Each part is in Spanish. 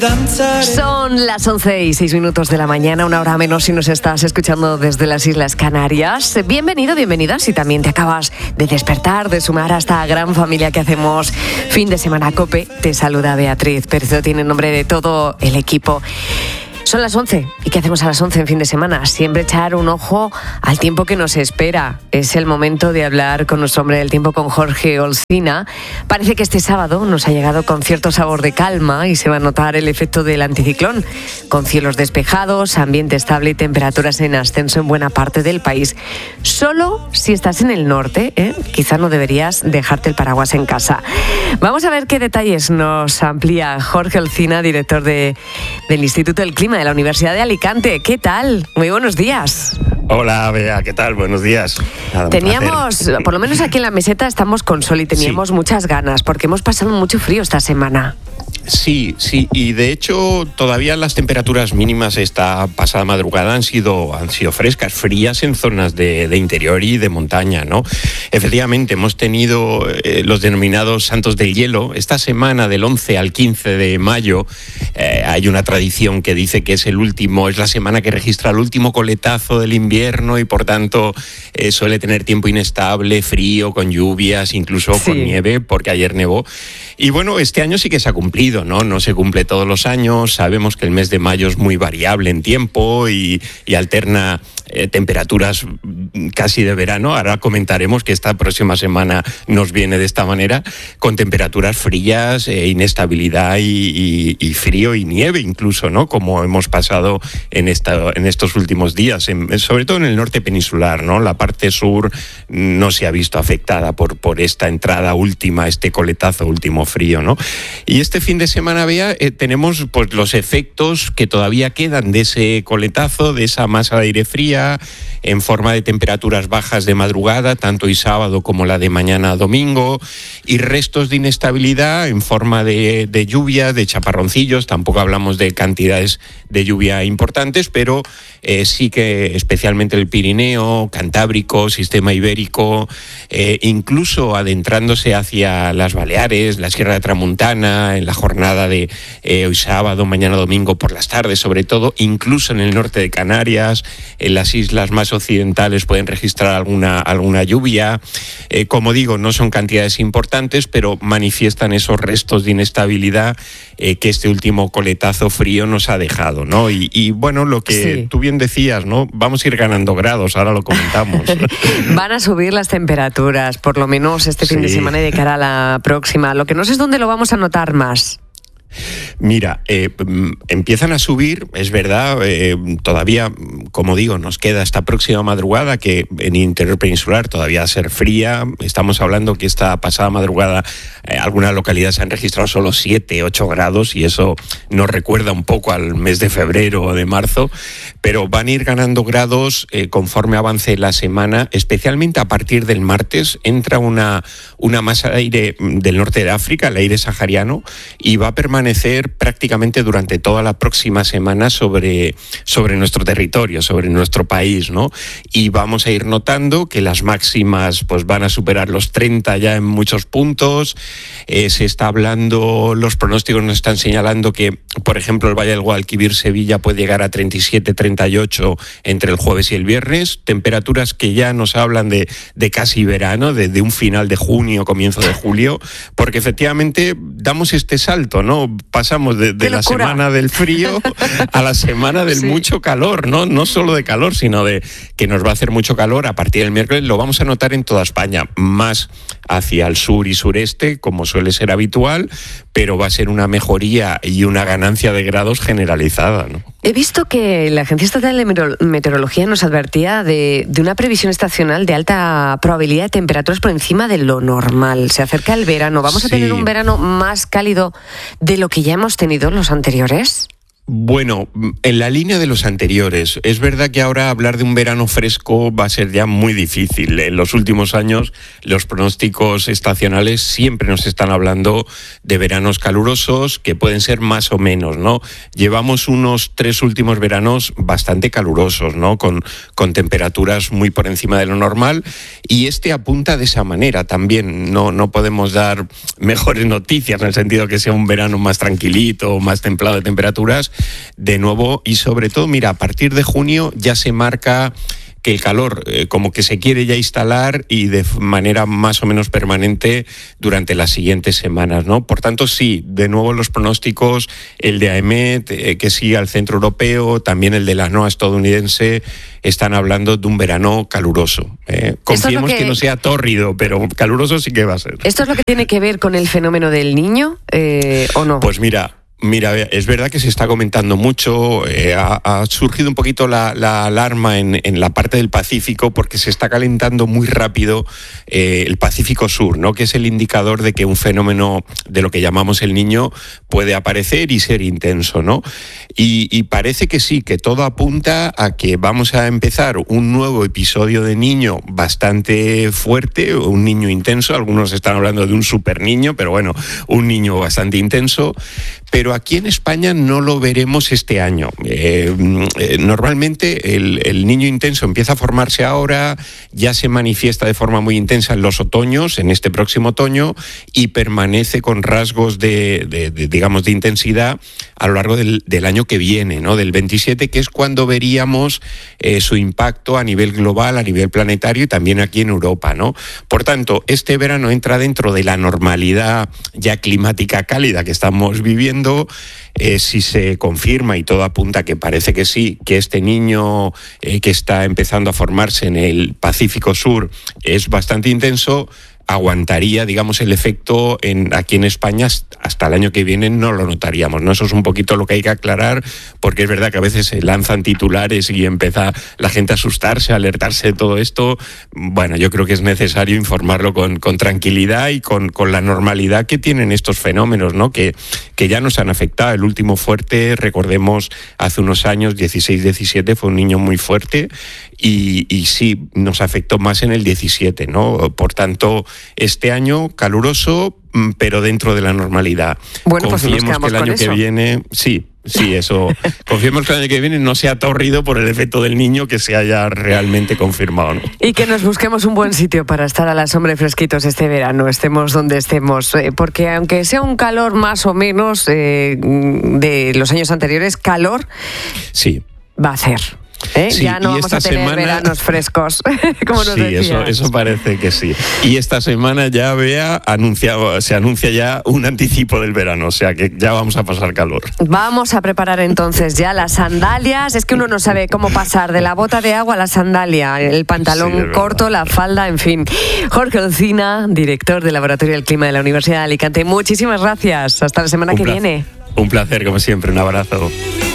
Son las 11:06 de la mañana, una hora menos si nos estás escuchando desde las Islas Canarias. Bienvenido, bienvenida si también te acabas de despertar, de sumar a esta gran familia que hacemos Fin de Semana COPE. Te saluda Beatriz Pérez, tiene el nombre de todo el equipo. Son las 11. ¿Y qué hacemos a las 11 en fin de semana? Siempre echar un ojo al tiempo que nos espera. Es el momento de hablar con nuestro hombre del tiempo, con Jorge Olcina. Parece que este sábado nos ha llegado con cierto sabor de calma y se va a notar el efecto del anticiclón, con cielos despejados, ambiente estable y temperaturas en ascenso en buena parte del país. Solo si estás en el norte, quizá no deberías dejarte el paraguas en casa. Vamos a ver qué detalles nos amplía Jorge Olcina, director del Instituto del Clima de la Universidad de Alicante. ¿Qué tal? Muy buenos días. Hola, Bea, ¿qué tal? Buenos días. Teníamos, por lo menos aquí en la meseta estamos con sol y teníamos muchas ganas porque hemos pasado mucho frío esta semana. Sí, y de hecho todavía las temperaturas mínimas esta pasada madrugada han sido frescas, frías en zonas de interior y de montaña, ¿no? Efectivamente, hemos tenido los denominados Santos del Hielo. Esta semana, del 11 al 15 de mayo, hay una tradición que dice que es la semana que registra el último coletazo del invierno y por tanto suele tener tiempo inestable, frío, con lluvias, incluso con nieve, porque ayer nevó. Y bueno, este año sí que se ha cumplido, ¿no? No se cumple todos los años. Sabemos que el mes de mayo es muy variable en tiempo y alterna temperaturas casi de verano. Ahora comentaremos que esta próxima semana nos viene de esta manera, con temperaturas frías, inestabilidad y frío y nieve incluso, ¿no? Como hemos pasado en estos últimos días, sobre todo en el norte peninsular, ¿no? La parte sur no se ha visto afectada por esta entrada última, este coletazo último frío, ¿no? Y este fin de semana, Bea, tenemos pues los efectos que todavía quedan de ese coletazo, de esa masa de aire fría, en forma de temperaturas bajas de madrugada, tanto hoy sábado como la de mañana domingo, y restos de inestabilidad en forma de lluvia, de chaparroncillos. Tampoco hablamos de cantidades de lluvia importantes, pero sí que especialmente el Pirineo, Cantábrico, Sistema Ibérico, incluso adentrándose hacia las Baleares, la Sierra de Tramuntana, en la jornada de hoy sábado, mañana domingo por las tardes sobre todo, incluso en el norte de Canarias, en las islas más occidentales pueden registrar alguna lluvia. Como digo, no son cantidades importantes, pero manifiestan esos restos de inestabilidad que este último coletazo frío nos ha dejado, ¿no? Y bueno, lo que tú bien decías, ¿no? Vamos a ir ganando grados, ahora lo comentamos. Van a subir las temperaturas, por lo menos este fin de semana y de cara a la próxima. Lo que no sé es dónde lo vamos a notar más. Mira, empiezan a subir, es verdad, todavía, como digo, nos queda esta próxima madrugada que en interior peninsular todavía va a ser fría. Estamos hablando que esta pasada madrugada algunas localidades han registrado solo 7, 8 grados y eso nos recuerda un poco al mes de febrero o de marzo, pero van a ir ganando grados conforme avance la semana, especialmente a partir del martes. Entra una masa de aire del norte de África, el aire sahariano, y va a permanecer prácticamente durante toda la próxima semana sobre nuestro territorio, sobre nuestro país, ¿no? Y vamos a ir notando que las máximas pues van a superar los 30 ya en muchos puntos. Se está hablando, los pronósticos nos están señalando que, por ejemplo, el Valle del Guadalquivir, Sevilla, puede llegar a 37, 38 entre el jueves y el viernes. Temperaturas que ya nos hablan de casi verano, de un final de junio, comienzo de julio, porque efectivamente damos este salto, ¿no? Pasamos de la semana del frío a la semana del mucho calor, ¿no? No solo de calor, sino de que nos va a hacer mucho calor a partir del miércoles. Lo vamos a notar en toda España, más hacia el sur y sureste, como suele ser habitual, pero va a ser una mejoría y una ganancia de grados generalizada, ¿no? He visto que la Agencia Estatal de Meteorología nos advertía de una previsión estacional de alta probabilidad de temperaturas por encima de lo normal. Se acerca el verano. ¿Vamos a tener un verano más cálido de lo que ya hemos tenido los anteriores? Bueno, en la línea de los anteriores. Es verdad que ahora hablar de un verano fresco va a ser ya muy difícil. En los últimos años, los pronósticos estacionales siempre nos están hablando de veranos calurosos, que pueden ser más o menos, ¿no? Llevamos unos 3 últimos veranos bastante calurosos, ¿no? Con temperaturas muy por encima de lo normal, y este apunta de esa manera también. No podemos dar mejores noticias en el sentido que sea un verano más tranquilito, más templado de temperaturas. De nuevo, y sobre todo, mira, a partir de junio ya se marca que el calor como que se quiere ya instalar y de manera más o menos permanente durante las siguientes semanas, ¿no? Por tanto, sí, de nuevo los pronósticos, el de AEMET, que sigue al centro europeo, también el de la NOAA estadounidense, están hablando de un verano caluroso. Confiemos que no sea tórrido, pero caluroso sí que va a ser. ¿Esto es lo que tiene que ver con el fenómeno del Niño o no? Pues mira, es verdad que se está comentando mucho, ha surgido un poquito la alarma en la parte del Pacífico, porque se está calentando muy rápido el Pacífico Sur, ¿no? Que es el indicador de que un fenómeno de lo que llamamos el Niño puede aparecer y ser intenso, ¿no? Y parece que sí, que todo apunta a que vamos a empezar un nuevo episodio de Niño bastante fuerte, un Niño intenso. Algunos están hablando de un super niño, pero bueno, un niño bastante intenso. Pero aquí en España no lo veremos este año. Normalmente el Niño intenso empieza a formarse ahora, ya se manifiesta de forma muy intensa en los otoños, en este próximo otoño, y permanece con rasgos digamos, de intensidad a lo largo del año que viene, ¿no? Del 27, que es cuando veríamos su impacto a nivel global, a nivel planetario y también aquí en Europa, ¿no? Por tanto, este verano entra dentro de la normalidad ya climática cálida que estamos viviendo. Si se confirma, y todo apunta que parece que sí, que este Niño que está empezando a formarse en el Pacífico Sur es bastante intenso, aguantaría, digamos, el efecto aquí en España hasta el año que viene. No lo notaríamos, ¿no? Eso es un poquito lo que hay que aclarar, porque es verdad que a veces se lanzan titulares y empieza la gente a asustarse, a alertarse de todo esto. Bueno, yo creo que es necesario informarlo con tranquilidad y con la normalidad que tienen estos fenómenos, ¿no? Que ya nos han afectado. El último fuerte, recordemos, hace unos años, 16-17, fue un niño muy fuerte y sí, nos afectó más en el 17, ¿no? Por tanto, este año caluroso, pero dentro de la normalidad. Bueno, confiemos pues nos que el año que viene, sí, eso. Confiemos que el año que viene no sea tórrido por el efecto del Niño, que se haya realmente confirmado, ¿no? Y que nos busquemos un buen sitio para estar a la sombra y fresquitos este verano, estemos donde estemos, porque aunque sea un calor más o menos de los años anteriores, calor sí va a hacer. Sí, ya no vamos a tener veranos frescos, como nos decías. Sí, eso parece que sí. Y esta semana ya se anuncia ya un anticipo del verano, o sea que ya vamos a pasar calor. Vamos a preparar entonces ya las sandalias. Es que uno no sabe cómo pasar de la bota de agua a la sandalia, el pantalón corto, la falda, en fin. Jorge Olcina, director del Laboratorio del Clima de la Universidad de Alicante, muchísimas gracias. Hasta la semana que viene. Un placer, como siempre. Un abrazo.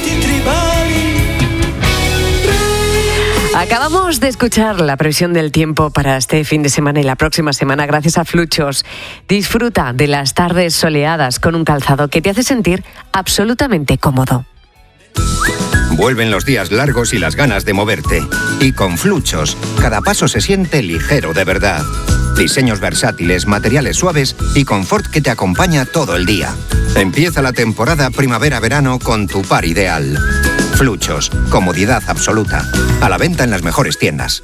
Acabamos de escuchar la previsión del tiempo para este fin de semana y la próxima semana gracias a Fluchos. Disfruta de las tardes soleadas con un calzado que te hace sentir absolutamente cómodo. Vuelven los días largos y las ganas de moverte. Y con Fluchos, cada paso se siente ligero de verdad. Diseños versátiles, materiales suaves y confort que te acompaña todo el día. Empieza la temporada primavera-verano con tu par ideal. Fluchos, comodidad absoluta. A la venta en las mejores tiendas.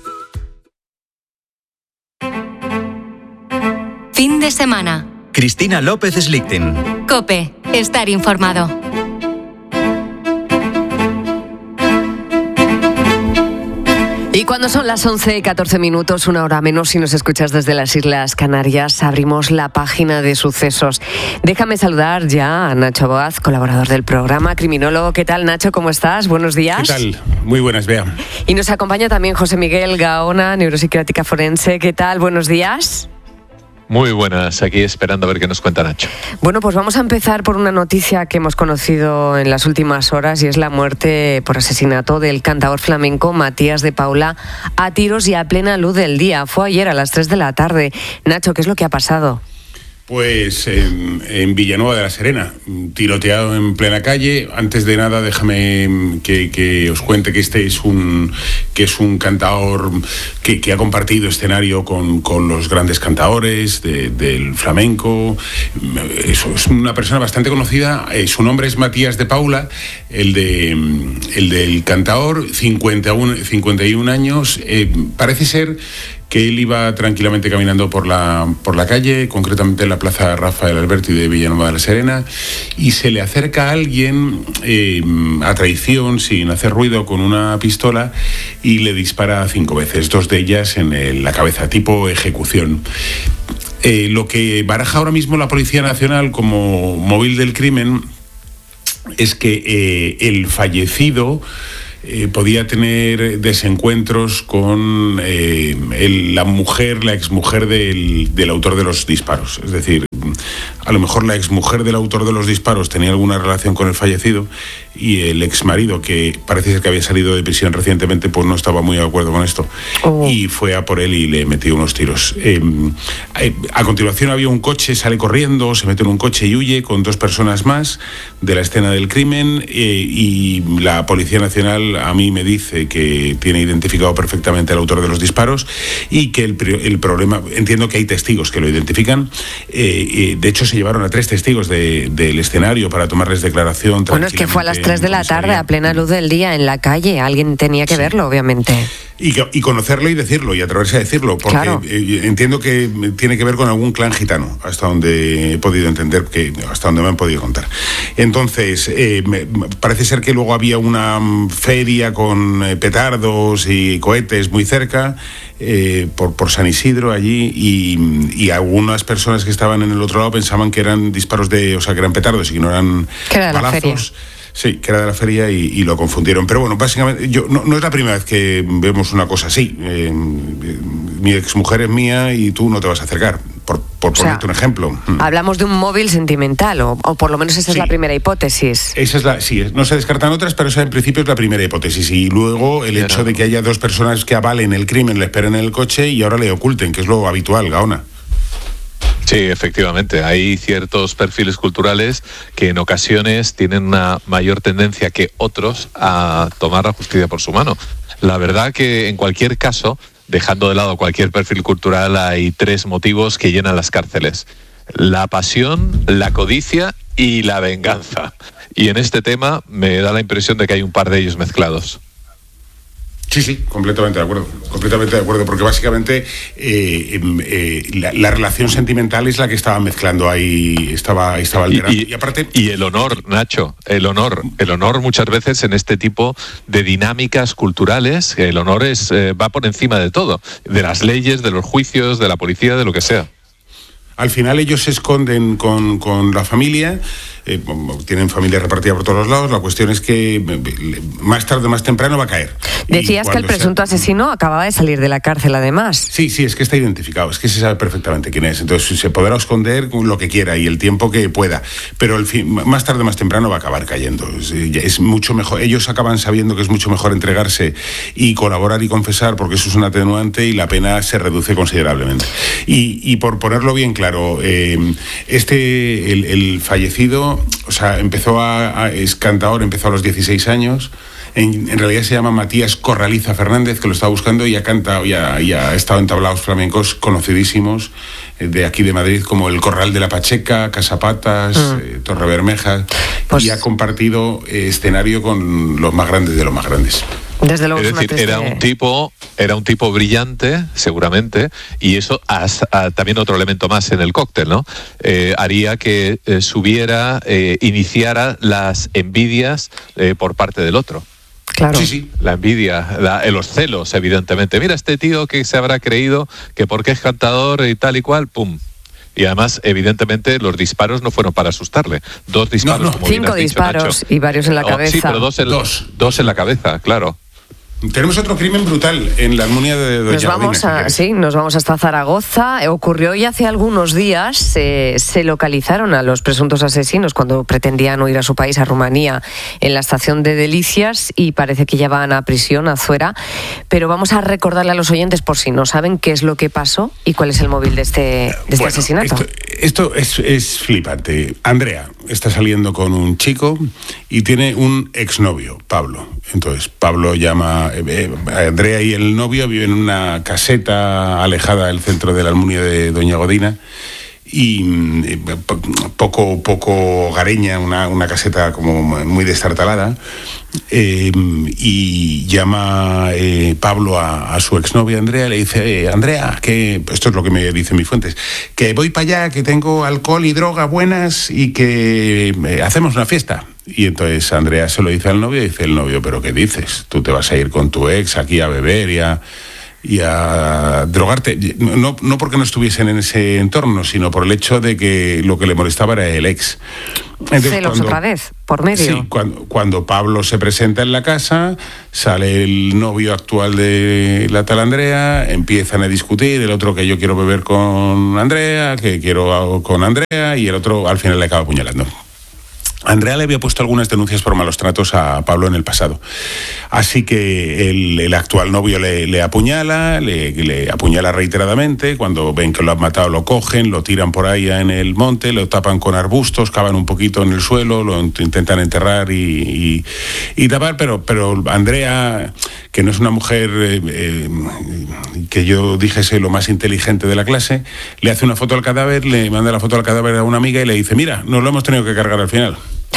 Fin de semana. Cristina López Slichting. COPE. Estar informado. Y cuando son las 11:14, una hora menos, si nos escuchas desde las Islas Canarias, abrimos la página de sucesos. Déjame saludar ya a Nacho Boaz, colaborador del programa, criminólogo. ¿Qué tal, Nacho? ¿Cómo estás? Buenos días. ¿Qué tal? Muy buenas, Bea. Y nos acompaña también José Miguel Gaona, neuropsiquiátrica forense. ¿Qué tal? Buenos días. Muy buenas, aquí esperando a ver qué nos cuenta Nacho. Bueno, pues vamos a empezar por una noticia que hemos conocido en las últimas horas y es la muerte por asesinato del cantador flamenco Matías de Paula a tiros y a plena luz del día. Fue ayer a las 3 de la tarde. Nacho, ¿qué es lo que ha pasado? Pues en Villanueva de la Serena, tiroteado en plena calle. Antes de nada, déjame que os cuente que este es un cantador que ha compartido escenario con los grandes cantadores del flamenco. Es una persona bastante conocida. Su nombre es Matías de Paula, el del cantador, 51 años. Parece ser que él iba tranquilamente caminando por la calle, concretamente en la plaza Rafael Alberti de Villanueva de la Serena, y se le acerca a alguien a traición, sin hacer ruido, con una pistola, y le dispara 5 veces, 2 de ellas en la cabeza, tipo ejecución. Lo que baraja ahora mismo la Policía Nacional como móvil del crimen es que el fallecido podía tener desencuentros con la exmujer del autor de los disparos. Es decir, a lo mejor la exmujer del autor de los disparos tenía alguna relación con el fallecido, y el exmarido, que parece ser que había salido de prisión recientemente, pues no estaba muy de acuerdo con esto, y fue a por él y le metió unos tiros. A continuación había un coche, sale corriendo, se mete en un coche y huye con 2 personas más de la escena del crimen, y la Policía Nacional a mí me dice que tiene identificado perfectamente al autor de los disparos, y que el problema, entiendo que hay testigos que lo identifican. De hecho, se llevaron a 3 testigos del escenario para tomarles declaración. Bueno, es que fue a las 3 de la tarde, a plena luz del día, en la calle. Alguien tenía que verlo, obviamente. Y conocerlo y decirlo, y atreverse a decirlo, porque claro, entiendo que tiene que ver con algún clan gitano, hasta donde he podido entender, hasta donde me han podido contar. Entonces, parece ser que luego había una feria con petardos y cohetes muy cerca, por San Isidro allí, y algunas personas que estaban en el otro lado pensaban que eran disparos que eran petardos y que no eran balazos. Sí, que era de la feria, y lo confundieron. Pero bueno, básicamente, no es la primera vez que vemos una cosa así. Mi exmujer es mía y tú no te vas a acercar, por ponerte un ejemplo. Hablamos de un móvil sentimental, o por lo menos esa es la primera hipótesis. Sí, no se descartan otras, pero esa en principio es la primera hipótesis. Y luego el hecho de que haya 2 personas que avalen el crimen, le esperen en el coche y ahora le oculten, que es lo habitual, Gaona. Sí, efectivamente. Hay ciertos perfiles culturales que en ocasiones tienen una mayor tendencia que otros a tomar la justicia por su mano. La verdad que en cualquier caso, dejando de lado cualquier perfil cultural, hay 3 motivos que llenan las cárceles: la pasión, la codicia y la venganza. Y en este tema me da la impresión de que hay un par de ellos mezclados. Sí, completamente de acuerdo, porque básicamente la relación sentimental es la que estaba mezclando ahí, estaba alterando. Y aparte... Y el honor, Nacho, el honor muchas veces en este tipo de dinámicas culturales, el honor va por encima de todo, de las leyes, de los juicios, de la policía, de lo que sea. Al final ellos se esconden con la familia, tienen familia repartida por todos los lados. La cuestión es que más tarde o más temprano va a caer. Decías que el presunto asesino acababa de salir de la cárcel, además. Sí, es que está identificado, es que se sabe perfectamente quién es. Entonces se podrá esconder lo que quiera y el tiempo que pueda, pero más tarde o más temprano va a acabar cayendo. Es mucho mejor. Ellos acaban sabiendo que es mucho mejor entregarse y colaborar y confesar, porque eso es un atenuante y la pena se reduce considerablemente. Y por ponerlo bien claro, el fallecido, es cantador, empezó a los 16 años. En realidad se llama Matías Corraliza Fernández, que lo está buscando, y ha cantado, y ha estado en tablaos flamencos conocidísimos de aquí de Madrid, como el Corral de la Pacheca, Casapatas, Torre Bermeja, y ha compartido escenario con los más grandes de los más grandes. Desde luego, es decir, era un tipo brillante, seguramente, y eso también otro elemento más en el cóctel, ¿no? Haría que iniciara las envidias por parte del otro. Claro. Sí. La envidia, los celos, evidentemente. Mira, este tío que se habrá creído que porque es cantador y tal y cual, ¡pum! Y además, evidentemente, los disparos no fueron para asustarle. 2 disparos, como 5 disparos, Nacho, y varios en la cabeza. Sí, pero dos en la cabeza, claro. Tenemos otro crimen brutal en la Almunia de Doña Godina. Nos vamos hasta Zaragoza. Ocurrió ya hace algunos días. Se localizaron a los presuntos asesinos cuando pretendían huir a su país, a Rumanía, en la estación de Delicias, y parece que ya van a prisión, a Zuera. Pero vamos a recordarle a los oyentes, por si no saben, qué es lo que pasó y cuál es el móvil de este asesinato. Esto es flipante. Andrea está saliendo con un chico y tiene un exnovio, Pablo. Entonces, Pablo llama... Andrea y el novio viven en una caseta alejada del centro de la Almunia de Doña Godina, y poco hogareña, una caseta como muy destartalada, y llama Pablo a su exnovia Andrea, le dice: Andrea, que esto es lo que me dicen mis fuentes, que voy para allá, que tengo alcohol y droga buenas y que hacemos una fiesta. Y entonces Andrea se lo dice al novio, y dice el novio: ¿pero qué dices? ¿Tú te vas a ir con tu ex aquí a beber y a drogarte? No porque no estuviesen en ese entorno, sino por el hecho de que lo que le molestaba era el ex. Entonces, celos otra vez, por medio. Sí, cuando Pablo se presenta en la casa, sale el novio actual de la tal Andrea, empiezan a discutir, el otro que yo quiero beber con Andrea, que quiero con Andrea, y el otro al final le acaba apuñalando. Andrea le había puesto algunas denuncias por malos tratos a Pablo en el pasado. Así que el actual novio le apuñala, le apuñala reiteradamente. Cuando ven que lo han matado, lo cogen, lo tiran por ahí en el monte, lo tapan con arbustos, cavan un poquito en el suelo, lo intentan enterrar y tapar, pero Andrea, que no es una mujer que yo dijese lo más inteligente de la clase, le hace una foto al cadáver, le manda la foto al cadáver a una amiga y le dice: mira, nos lo hemos tenido que cargar al final.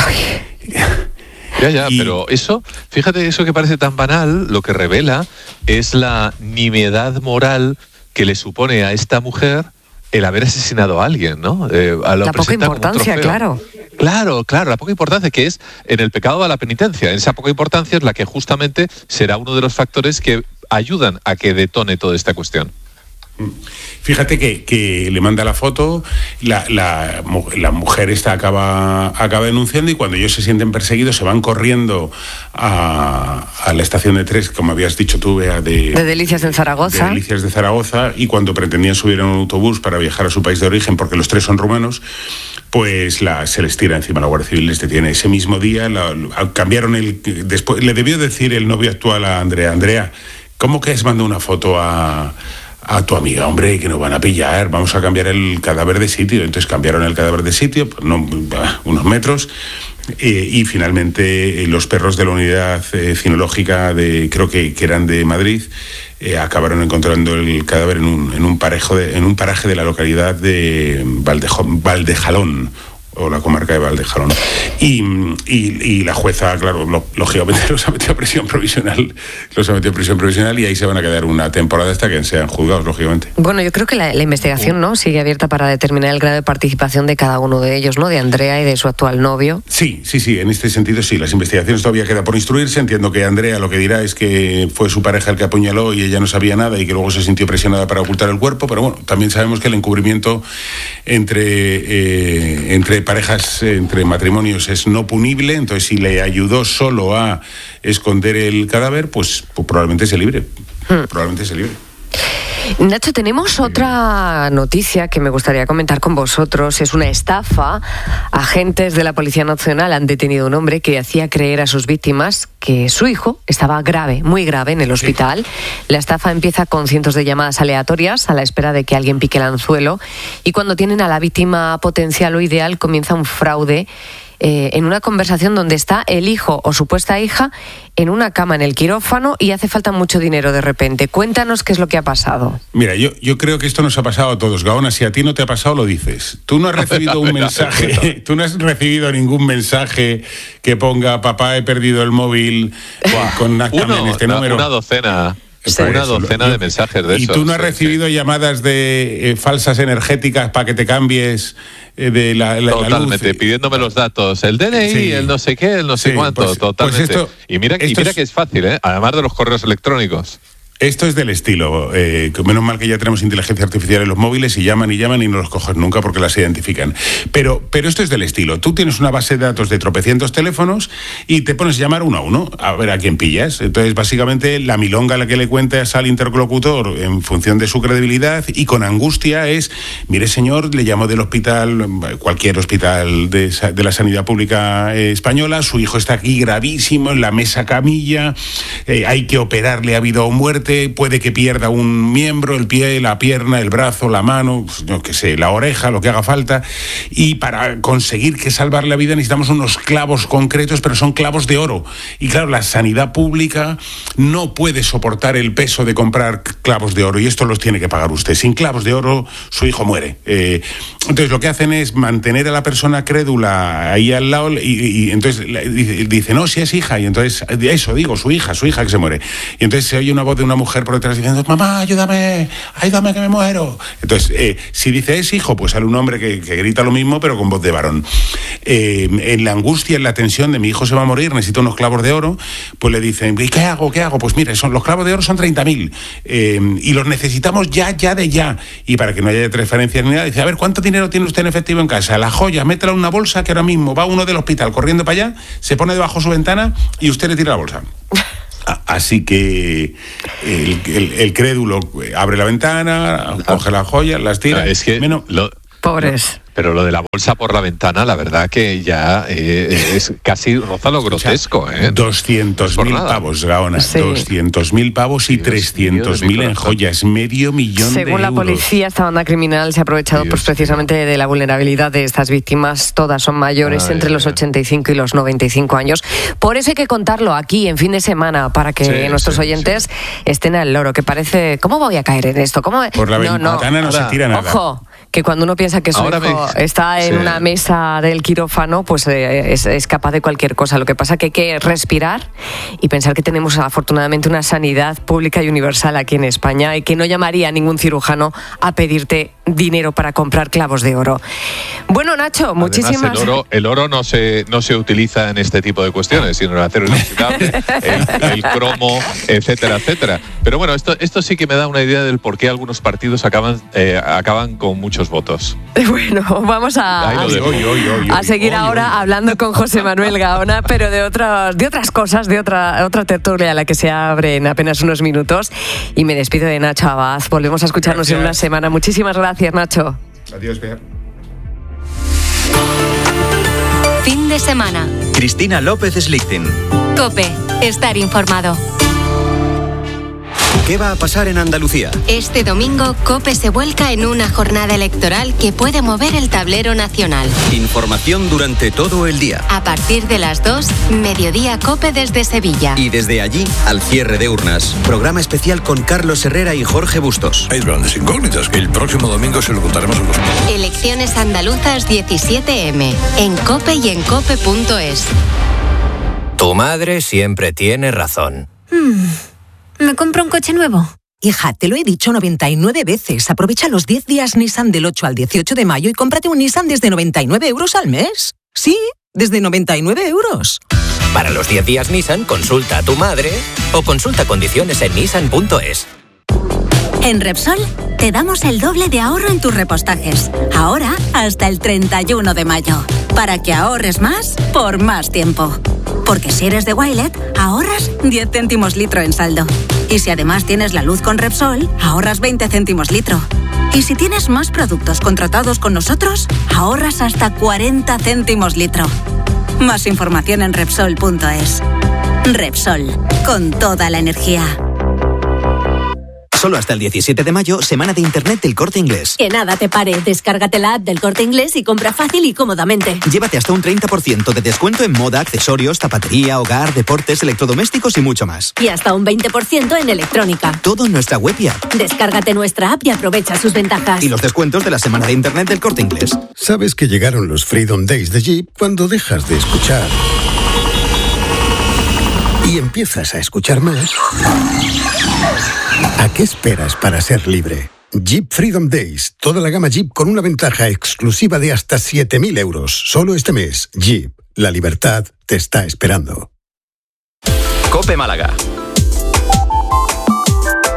Ya, pero eso, fíjate, eso que parece tan banal, lo que revela es la nimiedad moral que le supone a esta mujer el haber asesinado a alguien, ¿no? La poca importancia, claro. Claro, la poca importancia, que es en el pecado de la penitencia. Esa poca importancia es la que justamente será uno de los factores que ayudan a que detone toda esta cuestión. Fíjate que le manda la foto, la mujer esta acaba denunciando, y cuando ellos se sienten perseguidos se van corriendo a la estación de tres, como habías dicho tú, Bea, de Delicias en Zaragoza. De Delicias de Zaragoza, y cuando pretendían subir en un autobús para viajar a su país de origen, porque los tres son rumanos, pues se les tira encima, la Guardia Civil les detiene. Ese mismo día cambiaron después le debió decir el novio actual a Andrea, ¿cómo que has mandado una foto a tu amiga? Hombre, que nos van a pillar, vamos a cambiar el cadáver de sitio. Entonces cambiaron el cadáver de sitio, unos metros, y finalmente los perros de la unidad cinológica creo que eran de Madrid, acabaron encontrando el cadáver en un paraje de la localidad de Valdejalón, o la comarca de Valdejalón. Y la jueza, claro, lógicamente los ha metido a prisión provisional, y ahí se van a quedar una temporada hasta que sean juzgados, lógicamente. Bueno, yo creo que la investigación, ¿no?, sigue abierta para determinar el grado de participación de cada uno de ellos, ¿no?, de Andrea y de su actual novio. Sí, en este sentido sí, las investigaciones todavía quedan por instruirse. Entiendo que Andrea lo que dirá es que fue su pareja el que apuñaló y ella no sabía nada, y que luego se sintió presionada para ocultar el cuerpo, pero bueno, también sabemos que el encubrimiento entre parejas, entre matrimonios, es no punible. Entonces, si le ayudó solo a esconder el cadáver, pues probablemente se libre. Nacho, tenemos otra noticia que me gustaría comentar con vosotros. Es una estafa. Agentes de la Policía Nacional han detenido a un hombre que hacía creer a sus víctimas que su hijo estaba grave, muy grave, en el hospital. Sí. La estafa empieza con cientos de llamadas aleatorias a la espera de que alguien pique el anzuelo, y cuando tienen a la víctima potencial o ideal comienza un fraude en una conversación donde está el hijo o supuesta hija en una cama en el quirófano y hace falta mucho dinero de repente. Cuéntanos qué es lo que ha pasado. Mira, yo creo que esto nos ha pasado a todos, Gaona. Si a ti no te ha pasado, lo dices. Tú no has recibido un mensaje, tú no has recibido ningún mensaje que ponga: papá, he perdido el móvil, conáctame en este número. Una docena. Sí. Una docena de mensajes de esos. Y tú no has recibido llamadas de falsas energéticas para que te cambies de la totalmente, luz, pidiéndome los datos, el DNI, sí, el no sé qué, el no sé cuánto, totalmente. Pues y mira que es fácil, además de los correos electrónicos. Esto es del estilo, menos mal que ya tenemos inteligencia artificial en los móviles y llaman y no los coges nunca porque las identifican. Pero esto es del estilo. Tú tienes una base de datos de tropecientos teléfonos y te pones a llamar uno a uno a ver a quién pillas. Entonces, básicamente, la milonga a la que le cuentas al interlocutor en función de su credibilidad y con angustia es, mire señor, le llamo del hospital, cualquier hospital de la sanidad pública española, su hijo está aquí gravísimo, en la mesa camilla, hay que operarle, ha habido muerte, puede que pierda un miembro, el pie, la pierna, el brazo, la mano, yo qué sé, la oreja, lo que haga falta, y para conseguir que salvar la vida necesitamos unos clavos concretos, pero son clavos de oro. Y claro, la sanidad pública no puede soportar el peso de comprar clavos de oro, y esto los tiene que pagar usted. Sin clavos de oro, su hijo muere. Entonces lo que hacen es mantener a la persona crédula ahí al lado, y entonces dice, no, si es hija, y entonces, eso digo, su hija que se muere. Y entonces se oye una voz de una mujer por detrás diciendo, mamá, ayúdame que me muero. Entonces, si dice es hijo, pues sale un hombre que grita lo mismo, pero con voz de varón. En la angustia, en la tensión de mi hijo se va a morir, necesito unos clavos de oro, pues le dicen, ¿y qué hago? Pues mire, los clavos de oro son 30.000 y los necesitamos ya. Y para que no haya transferencias ni nada, dice, a ver, ¿cuánto dinero tiene usted en efectivo en casa? La joya, métela en una bolsa que ahora mismo va uno del hospital corriendo para allá, se pone debajo de su ventana y usted le tira la bolsa. Así que el crédulo abre la ventana, coge las joyas, las tira. Es que pobres. Pero lo de la bolsa por la ventana, la verdad que ya es casi roza lo grotesco. 200.000 pavos, Gaona. Sí. 200.000 pavos y 300.000 en joyas. $500,000 de euros. Según la policía, esta banda criminal se ha aprovechado precisamente de la vulnerabilidad de estas víctimas. Todas son mayores entre los 85 y los 95 años. Por eso hay que contarlo aquí en fin de semana para que nuestros oyentes estén al loro. Que parece, ¿cómo voy a caer en esto? Por la ventana no se tira nada. Ojo, que cuando uno piensa que su hijo está en una mesa del quirófano, pues es capaz de cualquier cosa. Lo que pasa es que hay que respirar y pensar que tenemos afortunadamente una sanidad pública y universal aquí en España y que no llamaría a ningún cirujano a pedirte dinero para comprar clavos de oro. Bueno, Nacho, muchísimas... Además, el oro no se utiliza en este tipo de cuestiones, sino en el acero inoxidable, el cromo, etcétera. Pero bueno, esto sí que me da una idea del por qué algunos partidos acaban con muchos votos. Bueno, vamos a seguir ahora hablando con José Manuel Gaona, pero de otras cosas, de otra tertulia a la que se abre en apenas unos minutos. Y me despido de Nacho Abad. Volvemos a escucharnos en una semana. Muchísimas gracias, Nacho. Adiós, Bea. Fin de semana. Cristina López Slichting. COPE. Estar informado. ¿Qué va a pasar en Andalucía? Este domingo, COPE se vuelca en una jornada electoral que puede mover el tablero nacional. Información durante todo el día. A partir de las 2, Mediodía COPE desde Sevilla. Y desde allí, al cierre de urnas. Programa especial con Carlos Herrera y Jorge Bustos. Hay grandes incógnitas que el próximo domingo se lo contaremos a los... Elecciones andaluzas 17M. En COPE y en COPE.es. Tu madre siempre tiene razón. ¿Me compro un coche nuevo? Hija, te lo he dicho 99 veces. Aprovecha los 10 días Nissan del 8 al 18 de mayo y cómprate un Nissan desde 99 euros al mes. Sí, desde 99 euros. Para los 10 días Nissan, consulta a tu madre o consulta condiciones en nissan.es. En Repsol, te damos el doble de ahorro en tus repostajes. Ahora, hasta el 31 de mayo. Para que ahorres más, por más tiempo. Porque si eres de Wilet, ahorras 10 céntimos litro en saldo. Y si además tienes la luz con Repsol, ahorras 20 céntimos litro. Y si tienes más productos contratados con nosotros, ahorras hasta 40 céntimos litro. Más información en Repsol.es. Repsol, con toda la energía. Solo hasta el 17 de mayo, semana de Internet del Corte Inglés. Que nada te pare, descárgate la app del Corte Inglés y compra fácil y cómodamente. Llévate hasta un 30% de descuento en moda, accesorios, zapatería, hogar, deportes, electrodomésticos y mucho más. Y hasta un 20% en electrónica. Todo en nuestra web y app. Descárgate nuestra app y aprovecha sus ventajas. Y los descuentos de la semana de Internet del Corte Inglés. ¿Sabes que llegaron los Freedom Days de Jeep cuando dejas de escuchar y empiezas a escuchar más? ¿A qué esperas para ser libre? Jeep Freedom Days. Toda la gama Jeep con una ventaja exclusiva de hasta 7.000 euros. Solo este mes. Jeep. La libertad te está esperando. COPE Málaga.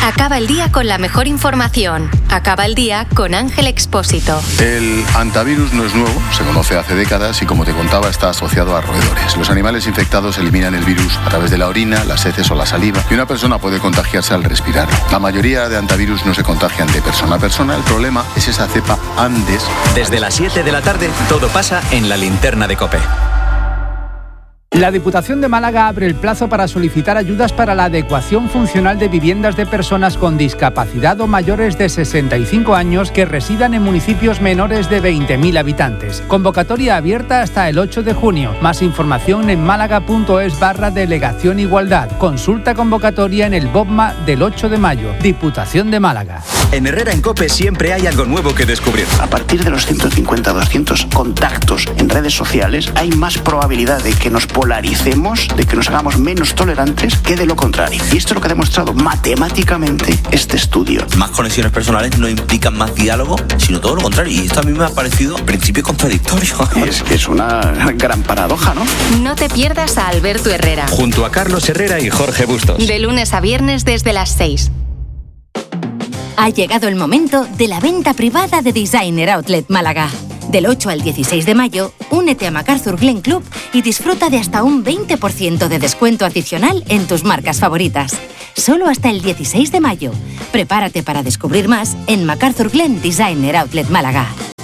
Acaba el día con la mejor información. Acaba el día con Ángel Expósito. El hantavirus no es nuevo, se conoce hace décadas y, como te contaba, está asociado a roedores. Los animales infectados eliminan el virus a través de la orina, las heces o la saliva, y una persona puede contagiarse al respirar. La mayoría de hantavirus no se contagian de persona a persona. El problema es esa cepa Andes. Desde las 7 de la tarde, todo pasa en la linterna de COPE. La Diputación de Málaga abre el plazo para solicitar ayudas para la adecuación funcional de viviendas de personas con discapacidad o mayores de 65 años que residan en municipios menores de 20.000 habitantes. Convocatoria abierta hasta el 8 de junio. Más información en málaga.es/Delegación Igualdad. Consulta convocatoria en el BOPMA del 8 de mayo. Diputación de Málaga. En Herrera en COPE siempre hay algo nuevo que descubrir. A partir de los 150-200 contactos en redes sociales, hay más probabilidad de que nos polaricemos, de que nos hagamos menos tolerantes que de lo contrario. Y esto es lo que ha demostrado matemáticamente este estudio. Más conexiones personales no implican más diálogo, sino todo lo contrario. Y esto a mí me ha parecido en principio contradictorio. Es una gran paradoja, ¿no? No te pierdas a Alberto Herrera. Junto a Carlos Herrera y Jorge Bustos. De lunes a viernes desde las 6. Ha llegado el momento de la venta privada de Designer Outlet Málaga. Del 8 al 16 de mayo, únete a MacArthur Glen Club y disfruta de hasta un 20% de descuento adicional en tus marcas favoritas. Solo hasta el 16 de mayo. Prepárate para descubrir más en MacArthur Glen Designer Outlet Málaga.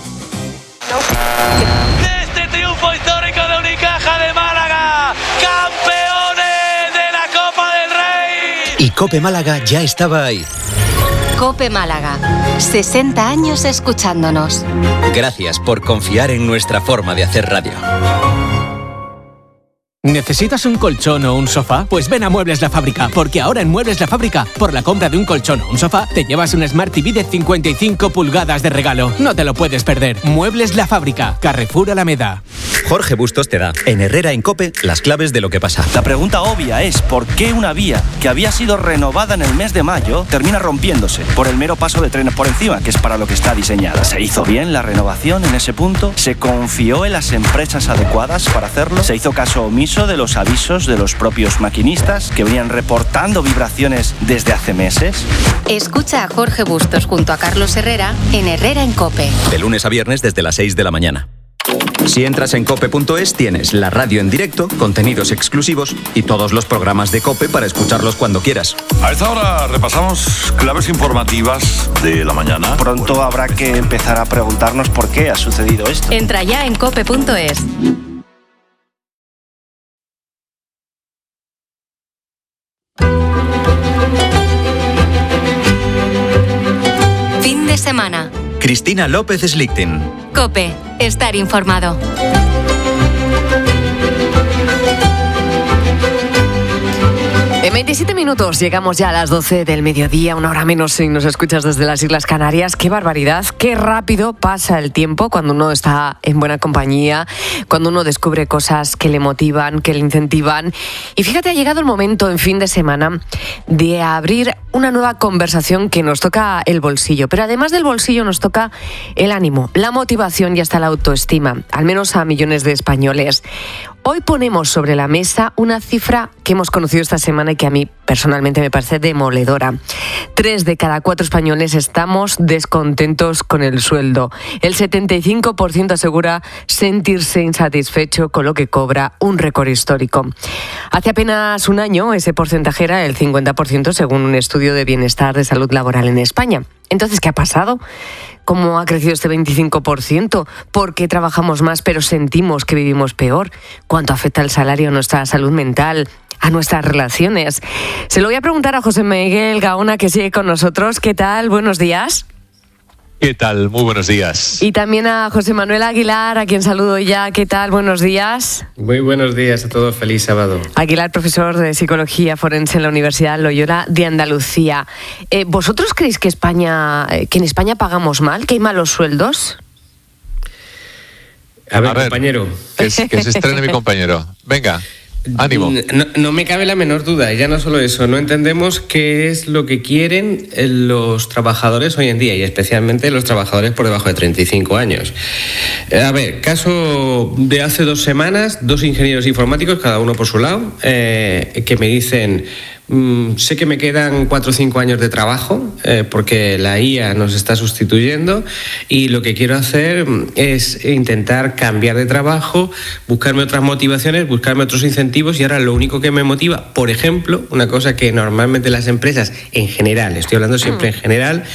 Este triunfo histórico de Unicaja de Málaga, campeones de la Copa del Rey. Y COPE Málaga ya estaba ahí. COPE Málaga, 60 años escuchándonos. Gracias por confiar en nuestra forma de hacer radio. ¿Necesitas un colchón o un sofá? Pues ven a Muebles La Fábrica, porque ahora en Muebles La Fábrica, por la compra de un colchón o un sofá, te llevas un Smart TV de 55 pulgadas de regalo. No te lo puedes perder. Muebles La Fábrica, Carrefour Alameda. Jorge Bustos te da, en Herrera en COPE, las claves de lo que pasa. La pregunta obvia es ¿por qué una vía que había sido renovada en el mes de mayo termina rompiéndose por el mero paso de trenes por encima, que es para lo que está diseñada? ¿Se hizo bien la renovación en ese punto? ¿Se confió en las empresas adecuadas para hacerlo? ¿Se hizo caso omiso de los avisos de los propios maquinistas que venían reportando vibraciones desde hace meses? Escucha a Jorge Bustos junto a Carlos Herrera en Herrera en COPE. De lunes a viernes desde las 6 de la mañana. Si entras en cope.es tienes la radio en directo, contenidos exclusivos y todos los programas de COPE para escucharlos cuando quieras. A esta hora repasamos claves informativas de la mañana. Pronto habrá que empezar a preguntarnos por qué ha sucedido esto. Entra ya en cope.es. Fin de semana. Cristina López Slichting. COPE. Estar informado. En 27 minutos llegamos ya a las 12 del mediodía, una hora menos si nos escuchas desde las Islas Canarias. ¡Qué barbaridad! ¡Qué rápido pasa el tiempo cuando uno está en buena compañía, cuando uno descubre cosas que le motivan, que le incentivan! Y fíjate, ha llegado el momento en fin de semana de abrir una nueva conversación que nos toca el bolsillo. Pero además del bolsillo nos toca el ánimo, la motivación y hasta la autoestima, al menos a millones de españoles. Hoy ponemos sobre la mesa una cifra que hemos conocido esta semana y que a mí personalmente me parece demoledora. 3 de cada 4 españoles estamos descontentos con el sueldo. El 75% asegura sentirse insatisfecho con lo que cobra, un récord histórico. Hace apenas un año ese porcentaje era el 50% según un estudio de bienestar de salud laboral en España. Entonces, ¿qué ha pasado? ¿Cómo ha crecido este 25%? ¿Por qué trabajamos más pero sentimos que vivimos peor? ¿Cuánto afecta el salario a nuestra salud mental, a nuestras relaciones? Se lo voy a preguntar a José Miguel Gaona, que sigue con nosotros. ¿Qué tal? Buenos días. ¿Qué tal? Muy buenos días. Y también a José Manuel Aguilar, a quien saludo ya. ¿Qué tal? Buenos días. Muy buenos días a todos. Feliz sábado. Aguilar, profesor de Psicología Forense en la Universidad Loyola de Andalucía. ¿Vosotros creéis que en España pagamos mal, que hay malos sueldos? A ver, compañero. Que se estrene mi compañero. Venga. Ánimo. No me cabe la menor duda, y ya no solo eso, no entendemos qué es lo que quieren los trabajadores hoy en día, y especialmente los trabajadores por debajo de 35 años. A ver, caso de hace 2 semanas, 2 ingenieros informáticos, cada uno por su lado, que me dicen: sé que me quedan 4 o 5 años de trabajo porque la IA nos está sustituyendo y lo que quiero hacer es intentar cambiar de trabajo, buscarme otras motivaciones, buscarme otros incentivos y ahora lo único que me motiva, por ejemplo, una cosa que normalmente las empresas en general, estoy hablando siempre en general,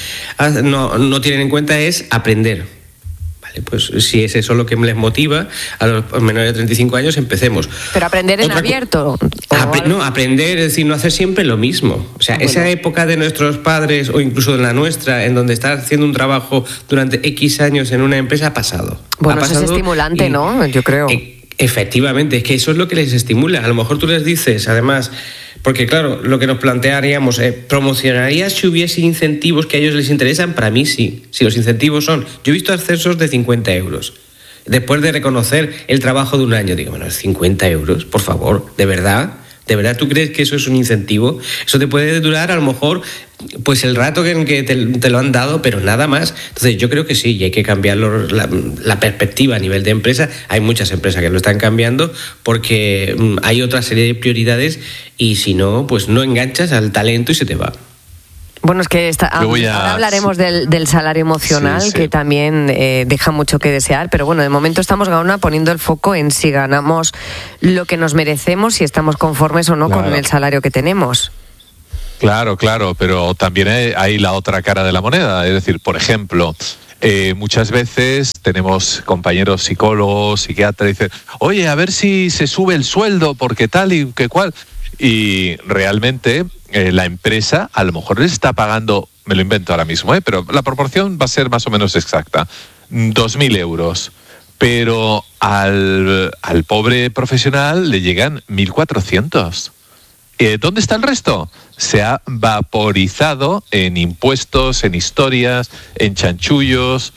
no tienen en cuenta es aprender. Pues si es eso lo que les motiva a los menores de 35 años, empecemos. Pero aprender en abierto. Aprender, es decir, no hacer siempre lo mismo. O sea, esa época de nuestros padres o incluso de la nuestra, en donde estás haciendo un trabajo durante X años en una empresa, ha pasado. Bueno, eso es estimulante, ¿no? Yo creo. Efectivamente, es que eso es lo que les estimula. A lo mejor tú les dices, además, porque claro, lo que nos plantearíamos, ¿promocionarías si hubiese incentivos que a ellos les interesan? Para mí sí. Si los incentivos son, yo he visto ascensos de 50 euros. Después de reconocer el trabajo de un año, digo, bueno, 50 euros, por favor, ¿de verdad? ¿De verdad tú crees que eso es un incentivo? Eso te puede durar a lo mejor pues el rato que te lo han dado, pero nada más. Entonces yo creo que sí, y hay que cambiar la perspectiva a nivel de empresa. Hay muchas empresas que lo están cambiando porque hay otra serie de prioridades y si no, pues no enganchas al talento y se te va. Bueno, es que ahora hablaremos del salario emocional, que también deja mucho que desear, pero bueno, de momento estamos, Gaona, poniendo el foco en si ganamos lo que nos merecemos, si estamos conformes o no con el salario que tenemos. Claro, pero también hay la otra cara de la moneda, es decir, por ejemplo, muchas veces tenemos compañeros psicólogos, psiquiatras, y dicen, oye, a ver si se sube el sueldo, porque tal y que cual, y realmente la empresa a lo mejor les está pagando, me lo invento ahora mismo, pero la proporción va a ser más o menos exacta, 2.000 euros, pero al pobre profesional le llegan 1.400. ¿Dónde está el resto? Se ha vaporizado en impuestos, en historias, en chanchullos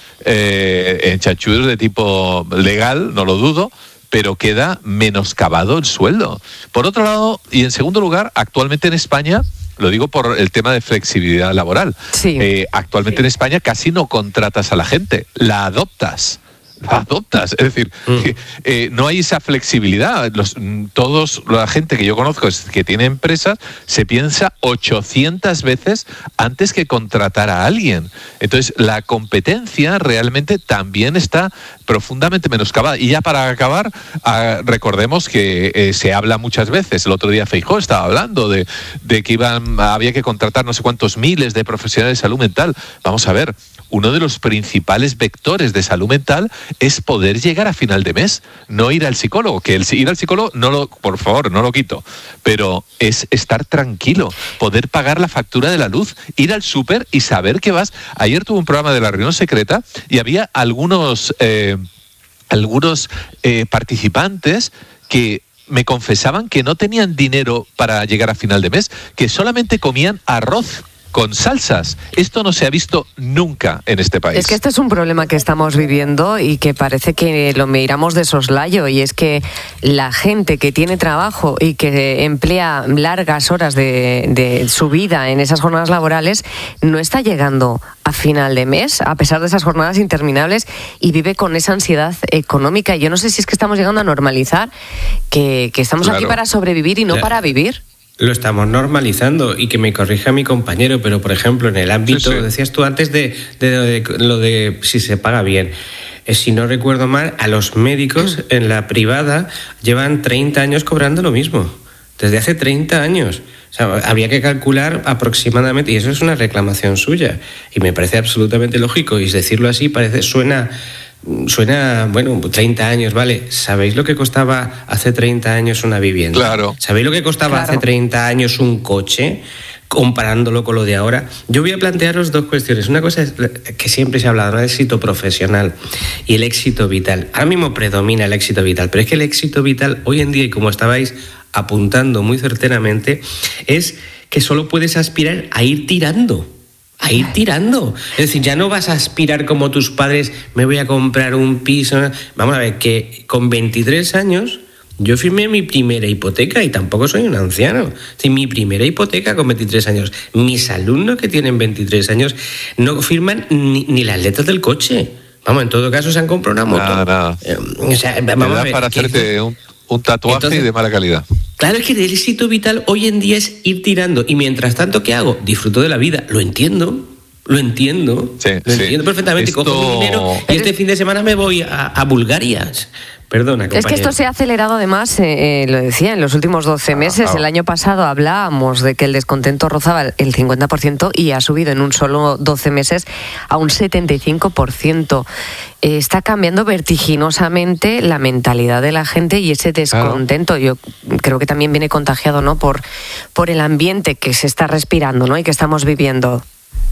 de tipo legal, no lo dudo, pero queda menoscabado el sueldo. Por otro lado, y en segundo lugar, actualmente en España, lo digo por el tema de flexibilidad laboral, actualmente en España casi no contratas a la gente, la adoptas. Es decir, no hay esa flexibilidad. La gente que yo conozco que tiene empresas se piensa 800 veces antes que contratar a alguien. Entonces, la competencia realmente también está profundamente menoscabada. Y ya para acabar, recordemos que se habla muchas veces, el otro día Feijóo estaba hablando de que había que contratar no sé cuántos miles de profesionales de salud mental. Vamos a ver, uno de los principales vectores de salud mental es poder llegar a final de mes, no ir al psicólogo, que ir al psicólogo, por favor, no lo quito, pero es estar tranquilo, poder pagar la factura de la luz, ir al súper y saber que vas. Ayer tuve un programa de La Reunión Secreta y había algunos participantes que me confesaban que no tenían dinero para llegar a final de mes, que solamente comían arroz con salsas. Esto no se ha visto nunca en este país. Es que este es un problema que estamos viviendo y que parece que lo miramos de soslayo, y es que la gente que tiene trabajo y que emplea largas horas de su vida en esas jornadas laborales no está llegando a final de mes, a pesar de esas jornadas interminables, y vive con esa ansiedad económica. Y yo no sé si es que estamos llegando a normalizar que estamos aquí para sobrevivir y no para vivir. Lo estamos normalizando, y que me corrija mi compañero, pero por ejemplo en el ámbito, decías tú antes de lo de si se paga bien. Si no recuerdo mal, a los médicos en la privada llevan 30 años cobrando lo mismo, desde hace 30 años. O sea, habría que calcular aproximadamente, y eso es una reclamación suya, y me parece absolutamente lógico, y decirlo así suena, bueno, 30 años, ¿vale? ¿Sabéis lo que costaba hace 30 años una vivienda? Claro. ¿Sabéis lo que costaba hace 30 años un coche? Comparándolo con lo de ahora. Yo voy a plantearos dos cuestiones. Una cosa es que siempre se ha hablado del éxito profesional y el éxito vital. Ahora mismo predomina el éxito vital, pero es que el éxito vital hoy en día, y como estabais apuntando muy certeramente, es que solo puedes aspirar a ir tirando. Es decir, ya no vas a aspirar como tus padres, me voy a comprar un piso. Vamos a ver, que con 23 años yo firmé mi primera hipoteca y tampoco soy un anciano. Es decir, mi primera hipoteca con 23 años. Mis alumnos que tienen 23 años no firman ni las letras del coche. Vamos, en todo caso se han comprado una moto. Nada. O sea, vamos a ver, para hacerte un tatuaje de mala calidad. Claro, es que el éxito vital hoy en día es ir tirando. Y mientras tanto, ¿qué hago? Disfruto de la vida. Lo entiendo perfectamente. Cojo mi dinero y este fin de semana me voy a Bulgaria. Perdona, compañero. Es que esto se ha acelerado además, lo decía, en los últimos 12 meses. El año pasado hablábamos de que el descontento rozaba el 50% y ha subido en un solo 12 meses a un 75%. Está cambiando vertiginosamente la mentalidad de la gente y ese descontento, yo creo que también viene contagiado, ¿no?, por el ambiente que se está respirando, ¿no?, y que estamos viviendo.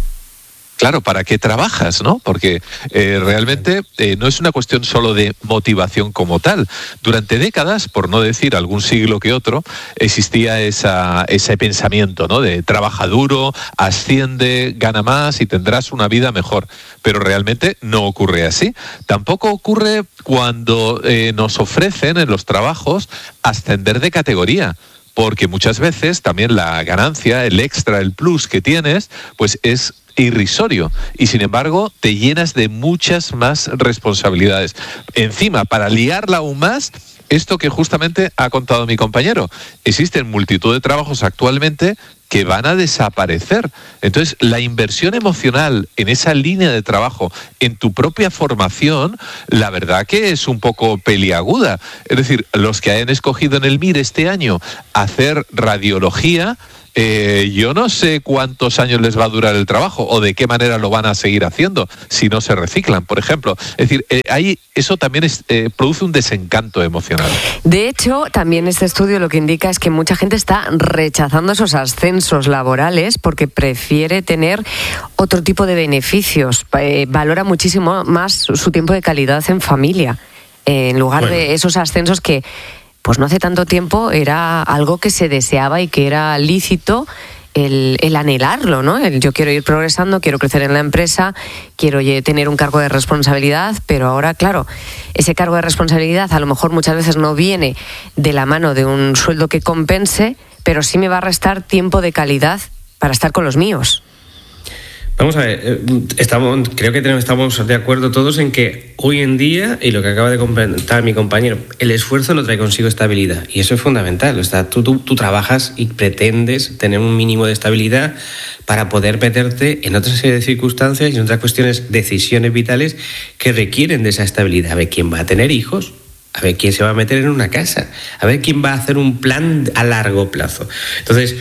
Claro, ¿para qué trabajas, no? Porque realmente no es una cuestión solo de motivación como tal. Durante décadas, por no decir algún siglo que otro, existía ese pensamiento, ¿no?, de trabaja duro, asciende, gana más y tendrás una vida mejor. Pero realmente no ocurre así. Tampoco ocurre cuando nos ofrecen en los trabajos ascender de categoría. Porque muchas veces también la ganancia, el extra, el plus que tienes, pues es irrisorio y sin embargo te llenas de muchas más responsabilidades. Encima, para liarla aún más, esto que justamente ha contado mi compañero, existen multitud de trabajos actualmente que van a desaparecer. Entonces, la inversión emocional en esa línea de trabajo, en tu propia formación, la verdad que es un poco peliaguda. Es decir, los que hayan escogido en el MIR este año hacer radiología, yo no sé cuántos años les va a durar el trabajo o de qué manera lo van a seguir haciendo si no se reciclan, por ejemplo. Es decir, ahí eso también produce un desencanto emocional. De hecho, también este estudio lo que indica es que mucha gente está rechazando esos ascensos laborales porque prefiere tener otro tipo de beneficios, valora muchísimo más su tiempo de calidad en familia, en lugar de esos ascensos que pues no hace tanto tiempo era algo que se deseaba y que era lícito el anhelarlo, ¿no? Yo quiero ir progresando, quiero crecer en la empresa, quiero tener un cargo de responsabilidad, pero ahora, claro, ese cargo de responsabilidad a lo mejor muchas veces no viene de la mano de un sueldo que compense, pero sí me va a restar tiempo de calidad para estar con los míos. Vamos a ver, creo que estamos de acuerdo todos en que hoy en día, y lo que acaba de comentar mi compañero, el esfuerzo no trae consigo estabilidad, y eso es fundamental. O sea, tú trabajas y pretendes tener un mínimo de estabilidad para poder meterte en otra serie de circunstancias y en otras cuestiones, decisiones vitales que requieren de esa estabilidad. A ver quién va a tener hijos, a ver quién se va a meter en una casa, a ver quién va a hacer un plan a largo plazo. Entonces,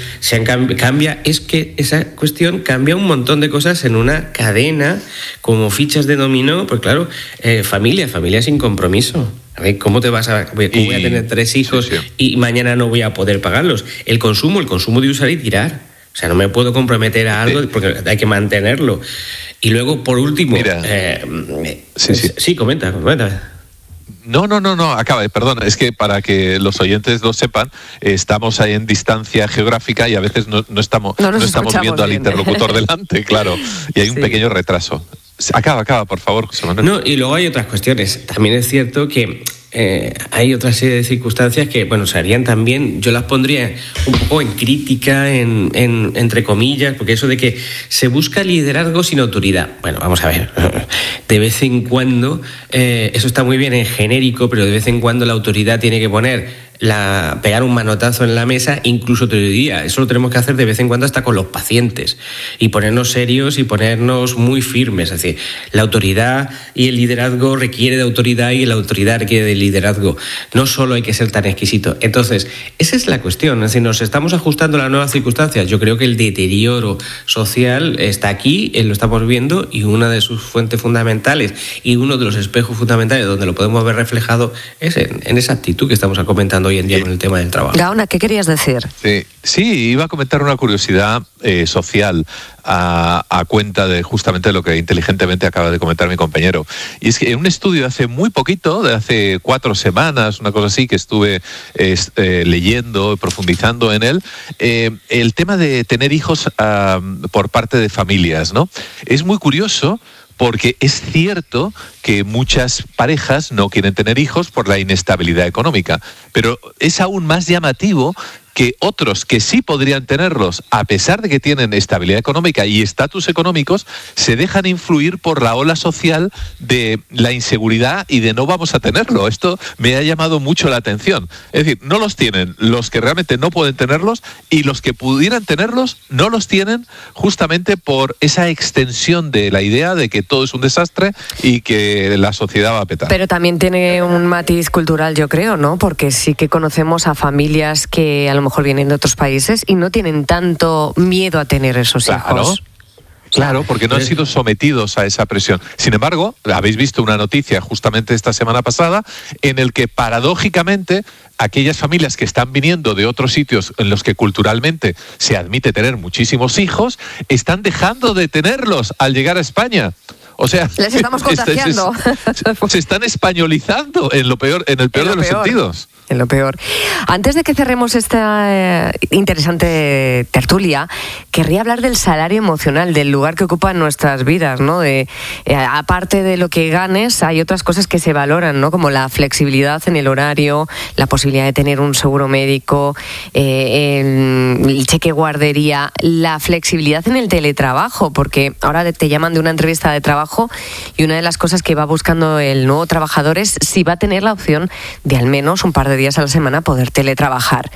es que esa cuestión cambia un montón de cosas en una cadena, como fichas de dominó, pues claro, familia sin compromiso. A ver, ¿cómo te vas voy a tener 3 hijos y mañana no voy a poder pagarlos? El consumo de usar y tirar. O sea, no me puedo comprometer a algo porque hay que mantenerlo. Y luego, por último... Mira, sí, comenta. No, acaba, perdón, es que para que los oyentes lo sepan, estamos ahí en distancia geográfica y a veces no estamos viendo al interlocutor delante, claro, y hay un pequeño retraso. Acaba, por favor, José Manuel. No, y luego hay otras cuestiones. También es cierto que hay otra serie de circunstancias que, bueno, se harían también, yo las pondría un poco en crítica, entre comillas, porque eso de que se busca liderazgo sin autoridad. Bueno, vamos a ver, de vez en cuando, eso está muy bien en genérico, pero de vez en cuando la autoridad tiene que pegar un manotazo en la mesa, incluso te diría, eso lo tenemos que hacer de vez en cuando hasta con los pacientes, y ponernos serios y ponernos muy firmes. Es decir, la autoridad y el liderazgo requiere de autoridad y la autoridad requiere de liderazgo. No solo hay que ser tan exquisito. Entonces, esa es la cuestión. Es decir, nos estamos ajustando a las nuevas circunstancias. Yo creo que el deterioro social está aquí, lo estamos viendo, y una de sus fuentes fundamentales y uno de los espejos fundamentales donde lo podemos ver reflejado es en esa actitud que estamos comentando hoy en día con el tema del trabajo. Gaona, ¿qué querías decir? Sí, iba a comentar una curiosidad social a cuenta de justamente lo que inteligentemente acaba de comentar mi compañero. Y es que en un estudio hace muy poquito, de hace 4 semanas, una cosa así, que estuve leyendo, profundizando en él, el tema de tener hijos por parte de familias, ¿no? Es muy curioso, porque es cierto que muchas parejas no quieren tener hijos por la inestabilidad económica, pero es aún más llamativo que otros que sí podrían tenerlos, a pesar de que tienen estabilidad económica y estatus económicos, se dejan influir por la ola social de la inseguridad y de no vamos a tenerlo. Esto me ha llamado mucho la atención. Es decir, no los tienen los que realmente no pueden tenerlos, y los que pudieran tenerlos no los tienen justamente por esa extensión de la idea de que todo es un desastre y que la sociedad va a petar. Pero también tiene un matiz cultural, yo creo, ¿no? Porque sí que conocemos a familias que a lo mejor vienen de otros países y no tienen tanto miedo a tener esos hijos. Claro, porque no han sido sometidos a esa presión. Sin embargo, habéis visto una noticia justamente esta semana pasada en el que, paradójicamente, aquellas familias que están viniendo de otros sitios en los que culturalmente se admite tener muchísimos hijos, están dejando de tenerlos al llegar a España. O sea, les estamos contagiando. Se están españolizando en el peor de los sentidos. En lo peor. Antes de que cerremos esta interesante tertulia, querría hablar del salario emocional, del lugar que ocupa en nuestras vidas, ¿no? Aparte de lo que ganes, hay otras cosas que se valoran, ¿no? Como la flexibilidad en el horario, la posibilidad de tener un seguro médico, el cheque guardería, la flexibilidad en el teletrabajo, porque ahora te llaman de una entrevista de trabajo y una de las cosas que va buscando el nuevo trabajador es si va a tener la opción de al menos un par de días a la semana poder teletrabajar.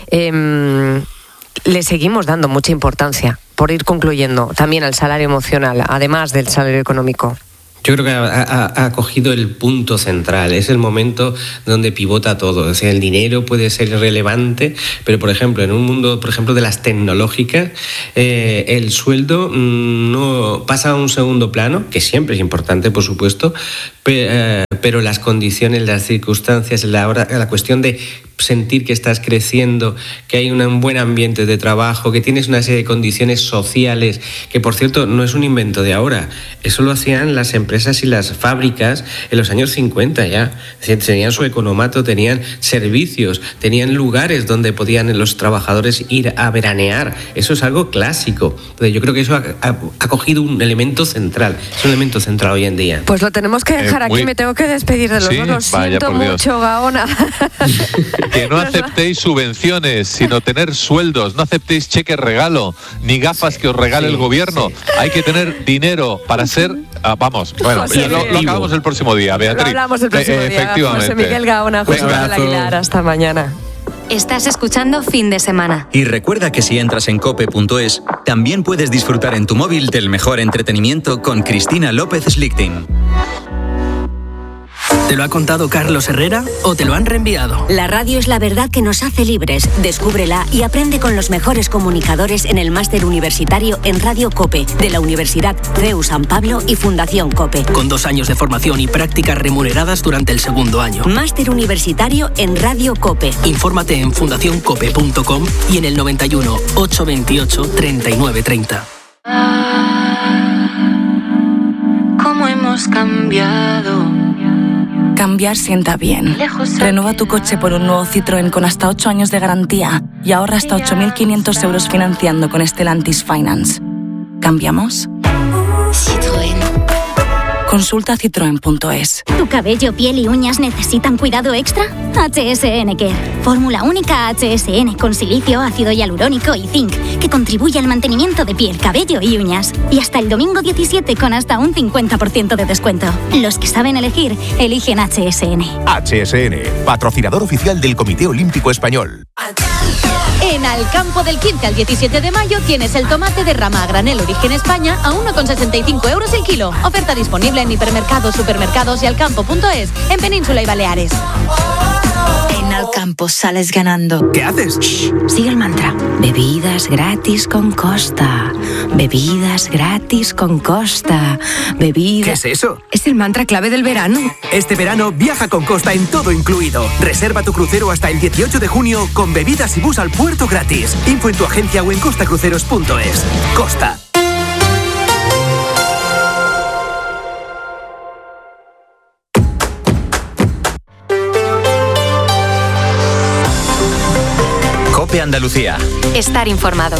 Le seguimos dando mucha importancia, por ir concluyendo, también al salario emocional, además del salario económico. Yo creo que ha cogido el punto central, es el momento donde pivota todo. O sea, el dinero puede ser relevante, pero por ejemplo, en un mundo, por ejemplo, de las tecnológicas, el sueldo no pasa a un segundo plano, que siempre es importante, por supuesto, pero las condiciones, las circunstancias, la cuestión de sentir que estás creciendo, que hay un buen ambiente de trabajo, que tienes una serie de condiciones sociales, que por cierto no es un invento de ahora, eso lo hacían las empresas y las fábricas en los años 50 ya. Tenían su economato, tenían servicios, tenían lugares donde podían los trabajadores ir a veranear. Eso es algo clásico. Entonces, yo creo que eso ha cogido un elemento central, es un elemento central hoy en día. Pues lo tenemos que dejar aquí, me tengo que despedir de los dos, lo siento mucho, Gaona. Que no aceptéis subvenciones, sino tener sueldos. No aceptéis cheque regalo, ni gafas que os regale el gobierno. Hay que tener dinero para ser... vamos, bueno, lo acabamos el próximo día, Beatriz. Lo hablamos el próximo día. Efectivamente. José Miguel Gaona, José Manuel Aguilar, hasta mañana. Estás escuchando Fin de Semana. Y recuerda que si entras en cope.es, también puedes disfrutar en tu móvil del mejor entretenimiento con Cristina López Slichting. ¿Te lo ha contado Carlos Herrera o te lo han reenviado? La radio es la verdad que nos hace libres. Descúbrela y aprende con los mejores comunicadores en el máster universitario en Radio COPE de la Universidad CEU San Pablo y Fundación COPE. Con 2 años de formación y prácticas remuneradas durante el segundo año. Máster universitario en Radio COPE. Infórmate en fundacioncope.com y en el 91 828 3930. ¿Cómo hemos cambiado? Cambiar sienta bien. Renueva tu coche por un nuevo Citroën con hasta 8 años de garantía y ahorra hasta 8.500 euros financiando con Stellantis Finance. ¿Cambiamos? Citroën. Consulta citroen.es. ¿Tu cabello, piel y uñas necesitan cuidado extra? HSN Care. Fórmula única HSN con silicio, ácido hialurónico y zinc, que contribuye al mantenimiento de piel, cabello y uñas. Y hasta el domingo 17 con hasta un 50% de descuento. Los que saben elegir, eligen HSN. HSN, patrocinador oficial del Comité Olímpico Español. En Alcampo del 15 al 17 de mayo tienes el tomate de rama a granel Origen España a 1,65 euros el kilo. Oferta disponible en hipermercados, supermercados y alcampo.es en Península y Baleares. En Alcampo sales ganando. ¿Qué haces? Shh, sigue el mantra. Bebidas gratis con Costa. Bebidas gratis con Costa. Bebidas... ¿Qué es eso? Es el mantra clave del verano. Este verano viaja con Costa en todo incluido. Reserva tu crucero hasta el 18 de junio con bebidas y bus al puerto gratis. Info en tu agencia o en costacruceros.es. Costa. COPE Andalucía. Estar informado.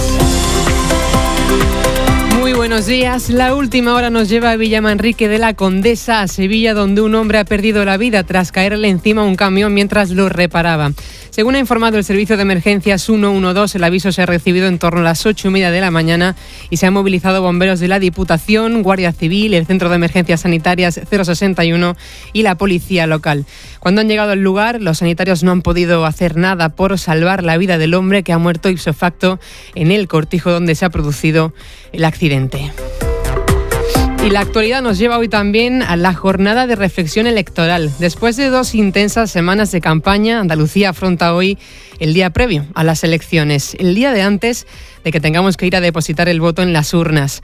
Muy buenos días. La última hora nos lleva a Villamanrique de la Condesa, a Sevilla, donde un hombre ha perdido la vida tras caerle encima un camión mientras lo reparaba. Según ha informado el servicio de emergencias 112, el aviso se ha recibido en torno a las 8:30 de la mañana y se han movilizado bomberos de la Diputación, Guardia Civil, el Centro de Emergencias Sanitarias 061 y la policía local. Cuando han llegado al lugar, los sanitarios no han podido hacer nada por salvar la vida del hombre que ha muerto ipso facto en el cortijo donde se ha producido el accidente. Y la actualidad nos lleva hoy también a la jornada de reflexión electoral. Después de 2 intensas semanas de campaña, Andalucía afronta hoy el día previo a las elecciones, el día de antes de que tengamos que ir a depositar el voto en las urnas.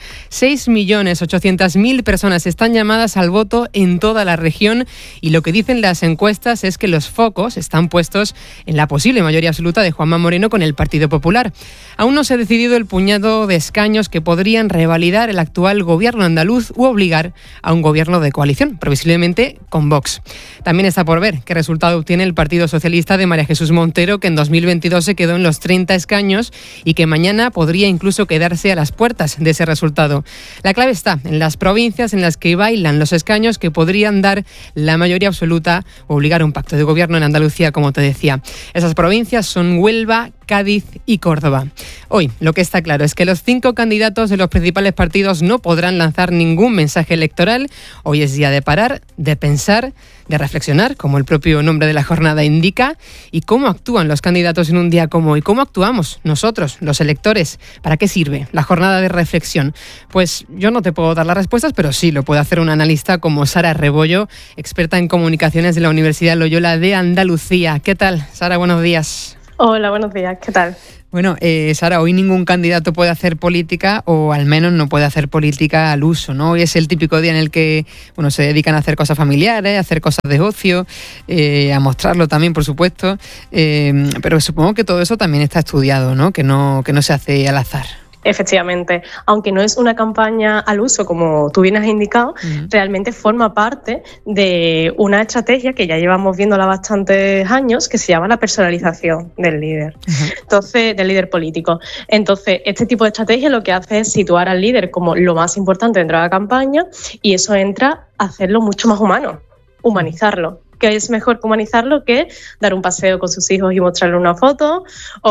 6.800.000 personas están llamadas al voto en toda la región y lo que dicen las encuestas es que los focos están puestos en la posible mayoría absoluta de Juanma Moreno con el Partido Popular. Aún no se ha decidido el puñado de escaños que podrían revalidar el actual gobierno andaluz u obligar a un gobierno de coalición, previsiblemente con Vox. También está por ver qué resultado obtiene el Partido Socialista de María Jesús Montero, que en 2022 se quedó en los 30 escaños y que mañana podría incluso quedarse a las puertas de ese resultado. La clave está en las provincias en las que bailan los escaños que podrían dar la mayoría absoluta o obligar a un pacto de gobierno en Andalucía, como te decía. Esas provincias son Huelva, Cádiz y Córdoba. Hoy lo que está claro es que los 5 candidatos de los principales partidos no podrán lanzar ningún mensaje electoral. Hoy es día de parar, de pensar, de reflexionar, como el propio nombre de la jornada indica, y cómo actúan los candidatos en un día como hoy. ¿Cómo actuamos nosotros, los electores? ¿Para qué sirve la jornada de reflexión? Pues yo no te puedo dar las respuestas, pero sí lo puede hacer un analista como Sara Rebollo, experta en comunicaciones de la Universidad Loyola de Andalucía. ¿Qué tal, Sara? Buenos días. Hola, buenos días. ¿Qué tal? Bueno, Sara, hoy ningún candidato puede hacer política, o al menos no puede hacer política al uso, ¿no? Hoy es el típico día en el que se dedican a hacer cosas familiares, a hacer cosas de ocio, a mostrarlo también, por supuesto, pero supongo que todo eso también está estudiado, ¿no? Que no se hace al azar. Efectivamente, aunque no es una campaña al uso, como tú bien has indicado, realmente forma parte de una estrategia que ya llevamos viéndola bastantes años, que se llama la personalización del líder, entonces del líder político. Entonces, este tipo de estrategia lo que hace es situar al líder como lo más importante dentro de la campaña, y eso entra a hacerlo mucho más humano, humanizarlo. Que es mejor que humanizarlo que dar un paseo con sus hijos y mostrarle una foto,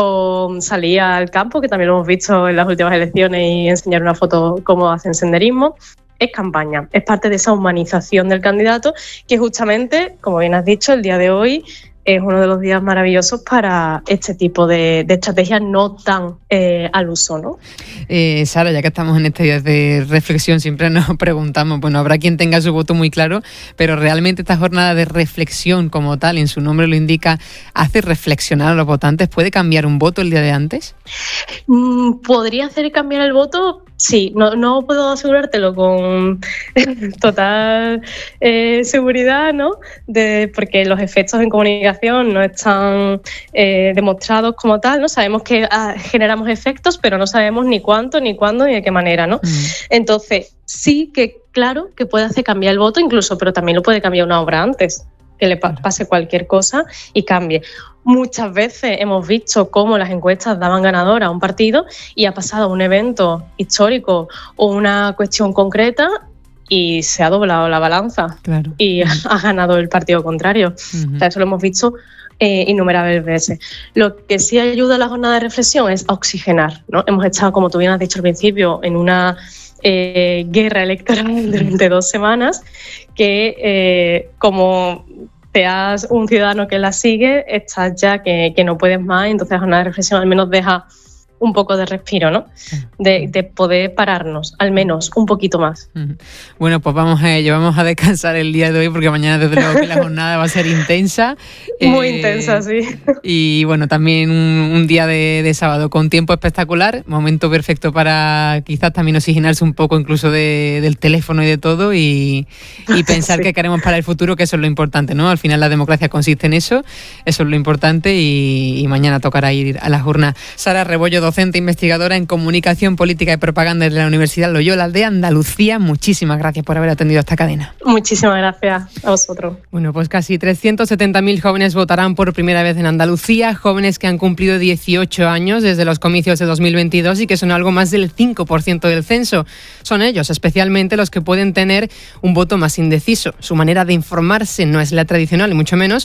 o salir al campo, que también lo hemos visto en las últimas elecciones, y enseñar una foto cómo hacen senderismo. Es campaña, es parte de esa humanización del candidato, que justamente, como bien has dicho, el día de hoy es uno de los días maravillosos para este tipo de estrategias no tan al uso, ¿no? Sara, ya que estamos en este día de reflexión, siempre nos preguntamos, bueno, habrá quien tenga su voto muy claro, pero realmente esta jornada de reflexión como tal, en su nombre lo indica, hace reflexionar a los votantes. ¿Puede cambiar un voto el día de antes? ¿Podría hacer cambiar el voto? Sí, no puedo asegurártelo con total seguridad, ¿no? Porque los efectos en comunicación no están demostrados como tal, ¿no? Sabemos que generamos efectos, pero no sabemos ni cuánto, ni cuándo, ni de qué manera, ¿no? Entonces, sí que claro que puede hacer cambiar el voto incluso, pero también lo puede cambiar una hora antes, que le pase cualquier cosa y cambie. Muchas veces hemos visto cómo las encuestas daban ganador a un partido y ha pasado un evento histórico o una cuestión concreta y se ha doblado la balanza, claro, y ha ganado el partido contrario. O sea, eso lo hemos visto innumerables veces. Lo que sí ayuda a la jornada de reflexión es a oxigenar, ¿no? Hemos estado, como tú bien has dicho al principio, en una guerra electoral durante 2 semanas que como seas un ciudadano que la sigue, estás ya que no puedes más, entonces la jornada de reflexión al menos deja un poco de respiro, ¿no? De poder pararnos, al menos un poquito más. Bueno, pues vamos a ello, vamos a descansar el día de hoy, porque mañana desde luego que la jornada va a ser intensa. Muy intensa, sí. Y bueno, también un día de sábado con tiempo espectacular, momento perfecto para quizás también oxigenarse un poco incluso del teléfono y de todo, y pensar qué queremos para el futuro, que eso es lo importante, ¿no? Al final la democracia consiste en eso es lo importante, y mañana tocará ir a las urnas. Sara Rebollo, docente investigadora en Comunicación Política y Propaganda de la Universidad Loyola de Andalucía, muchísimas gracias por haber atendido esta cadena. Muchísimas gracias a vosotros. Bueno, pues casi 370.000 jóvenes votarán por primera vez en Andalucía, jóvenes que han cumplido 18 años desde los comicios de 2022 y que son algo más del 5% del censo. Son ellos, especialmente, los que pueden tener un voto más indeciso. Su manera de informarse no es la tradicional, y mucho menos,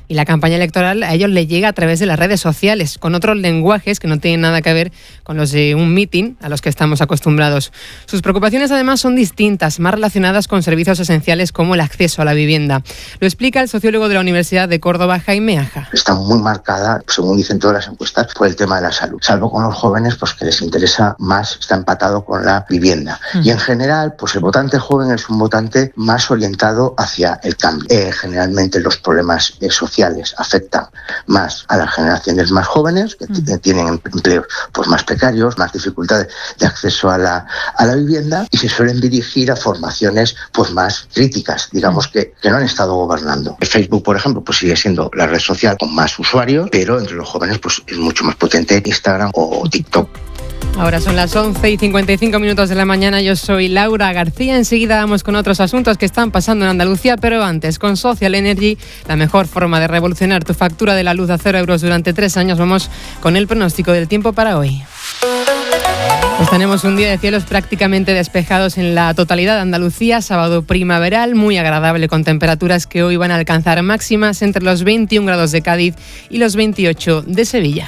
y la campaña electoral a ellos les llega a través de las redes sociales, con otros lenguajes que no tienen nada que ver con los de un mitin a los que estamos acostumbrados. Sus preocupaciones además son distintas, más relacionadas con servicios esenciales como el acceso a la vivienda. Lo explica el sociólogo de la Universidad de Córdoba, Jaime Aja. Está muy marcada, según dicen todas las encuestas, por el tema de la salud, salvo con los jóvenes, pues que les interesa más, está empatado con la vivienda. Y en general, pues el votante joven es un votante más orientado hacia el cambio. Generalmente los problemas sociales afectan más a las generaciones más jóvenes, que tienen empleos pues más precarios, más dificultades de acceso a la vivienda, y se suelen dirigir a formaciones pues más críticas, digamos que no han estado gobernando. El Facebook, por ejemplo, pues sigue siendo la red social con más usuarios, pero entre los jóvenes pues es mucho más potente Instagram o TikTok. Ahora son las 11:55 de la mañana. Yo soy Laura García. Enseguida vamos con otros asuntos que están pasando en Andalucía, pero antes, con Social Energy, la mejor forma de revolucionar tu factura de la luz a 0 euros durante 3 años. Vamos con el pronóstico del tiempo para hoy. Pues tenemos un día de cielos prácticamente despejados en la totalidad de Andalucía, sábado primaveral, muy agradable, con temperaturas que hoy van a alcanzar máximas entre los 21 grados de Cádiz y los 28 de Sevilla.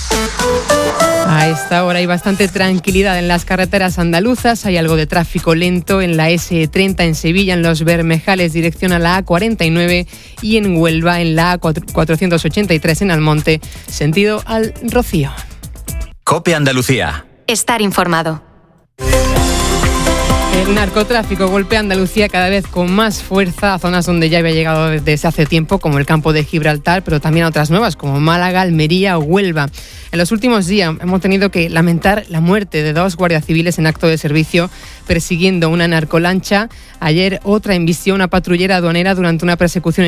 A esta hora hay bastante tranquilidad en las carreteras andaluzas. Hay algo de tráfico lento en la S30 en Sevilla, en Los Bermejales, dirección a la A49, y en Huelva, en la A483 en Almonte, sentido al Rocío. COPE Andalucía. Estar informado. El narcotráfico golpea Andalucía cada vez con más fuerza a zonas donde ya había llegado desde hace tiempo, como el campo de Gibraltar, pero también a otras nuevas, como Málaga, Almería o Huelva. En los últimos días hemos tenido que lamentar la muerte de 2 guardias civiles en acto de servicio persiguiendo una narcolancha. Ayer otra embistió una patrullera aduanera durante una persecución